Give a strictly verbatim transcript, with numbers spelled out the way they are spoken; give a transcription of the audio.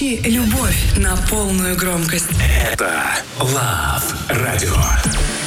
Включи любовь на полную громкость. Это Love Radio.